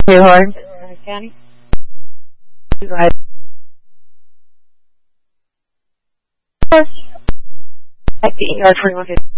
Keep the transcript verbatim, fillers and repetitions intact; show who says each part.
Speaker 1: Hey, Horn.
Speaker 2: County.
Speaker 1: Right. At the E R twenty-one fifty.